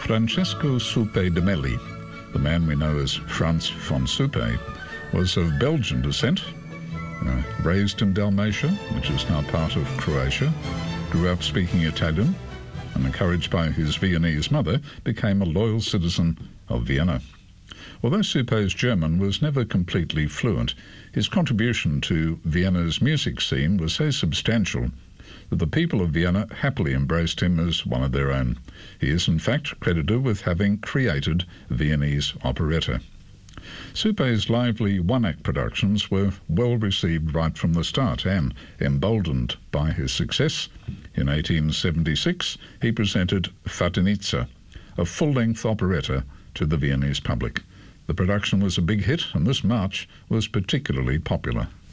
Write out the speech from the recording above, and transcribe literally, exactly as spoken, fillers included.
Francesco Supe de Melli, the man we know as Frans van Supe, was of Belgian descent, uh, raised in Dalmatia, which is now part of Croatia, grew up speaking Italian, and encouraged by his Viennese mother, became a loyal citizen of Vienna. Although Supe's German was never completely fluent, his contribution to Vienna's music scene was so substantial that the people of Vienna happily embraced him as one of their own. He is in fact credited with having created Viennese operetta. Supe's lively one-act productions were well received right from the start, and, emboldened by his success, in eighteen seventy-six he presented Fatinitza, a full-length operetta, to the Viennese public. The production was a big hit, and this march was particularly popular.